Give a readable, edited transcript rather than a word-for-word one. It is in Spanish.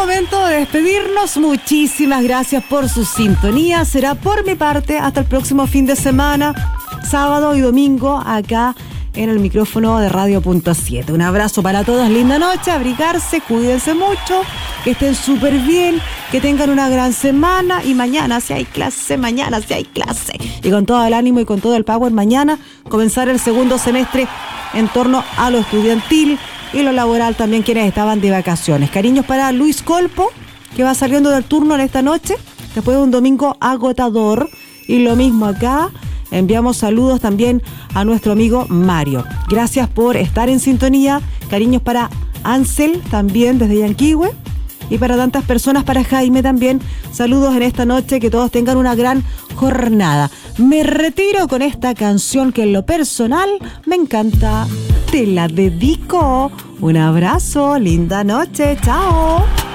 momento de despedirnos. Muchísimas gracias por su sintonía. Será por mi parte hasta el próximo fin de semana, sábado y domingo, acá en el micrófono de Radio.7. Un abrazo para todos, linda noche, abrigarse, cuídense mucho, que estén súper bien, que tengan una gran semana y mañana si hay clase, y con todo el ánimo y con todo el power mañana comenzar el segundo semestre en torno a lo estudiantil y lo laboral también, quienes estaban de vacaciones. Cariños para Luis Colpo, que va saliendo del turno en esta noche después de un domingo agotador, y lo mismo acá. Enviamos saludos también a nuestro amigo Mario. Gracias por estar en sintonía. Cariños para Ansel también desde Yanquihue. Y para tantas personas, para Jaime también. Saludos en esta noche, que todos tengan una gran jornada. Me retiro con esta canción que en lo personal me encanta. Te la dedico. Un abrazo, linda noche, chao.